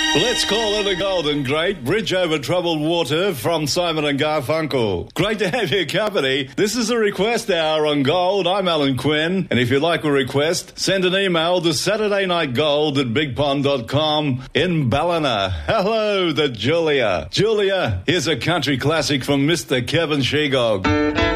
Let's call it a golden great bridge over troubled water from Simon and Garfunkel. Great to have your company. This is a request hour on Gold. I'm Alan Quinn, and if you'd like a request, send an email to SaturdayNightGold@BigPond.com in Ballina. Hello, the Julia. Julia, here's a country classic from Mr. Kevin Shegog.